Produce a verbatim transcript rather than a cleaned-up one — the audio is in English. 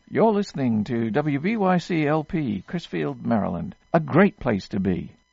You're listening to W B Y C L P, Crisfield, Maryland. A great place to be.